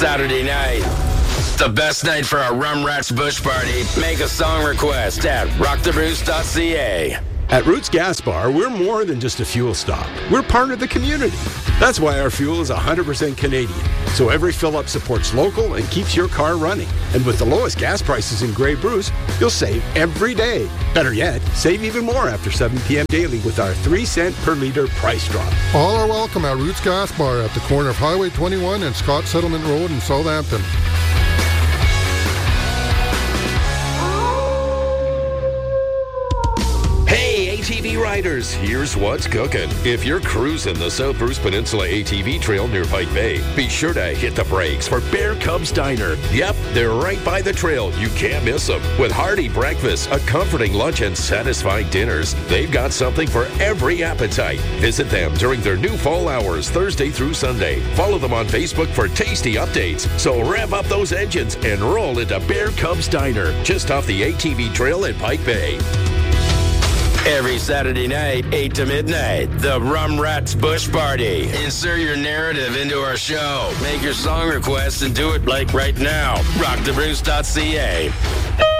Saturday night. The best night for a Rum Rats Bush Party. Make a song request at rockthebruce.ca. At Roots Gas Bar, we're more than just a fuel stop. We're part of the community. That's why our fuel is 100% Canadian. So every fill-up supports local and keeps your car running. And with the lowest gas prices in Grey Bruce, you'll save every day. Better yet, save even more after 7 p.m. daily with our 3-cent per litre price drop. All are welcome at Roots Gas Bar at the corner of Highway 21 and Scott Settlement Road in Southampton. ATV riders, here's what's cooking. If you're cruising the South Bruce Peninsula ATV Trail near Pike Bay, be sure to hit the brakes for Bear Cubs Diner. Yep, they're right by the trail. You can't miss them. With hearty breakfast, a comforting lunch, and satisfying dinners, they've got something for every appetite. Visit them during their new fall hours, Thursday through Sunday. Follow them on Facebook for tasty updates. So rev up those engines and roll into Bear Cubs Diner, just off the ATV Trail at Pike Bay. Every Saturday night, 8 to midnight, the Rum Rats Bush Party. Insert your narrative into our show. Make your song request and do it like right now. rockthebruce.ca.